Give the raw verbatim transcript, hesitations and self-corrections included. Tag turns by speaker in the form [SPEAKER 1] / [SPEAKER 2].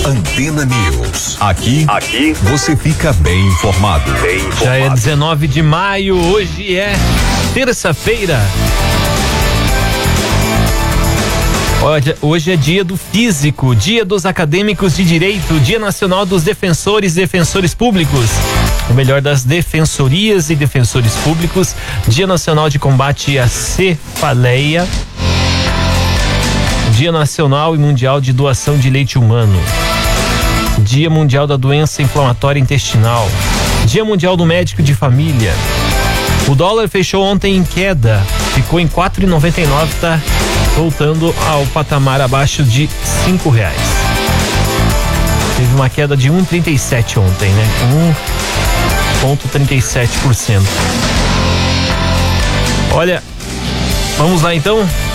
[SPEAKER 1] Antena News. Aqui, aqui você fica bem informado. Bem informado.
[SPEAKER 2] Já é dezenove de maio, hoje é terça-feira. Olha, hoje é dia do físico, dia dos acadêmicos de direito, dia nacional dos defensores e defensores públicos, o melhor das defensorias e defensores públicos, dia nacional de combate à cefaleia, dia nacional e mundial de doação de leite humano, dia mundial da doença inflamatória intestinal, dia mundial do médico de família. O dólar fechou ontem em queda, ficou em quatro e noventa e nove, tá voltando ao patamar abaixo de cinco reais. Teve uma queda de um vírgula trinta e sete ontem, né? um vírgula trinta e sete por cento. Olha, vamos lá então.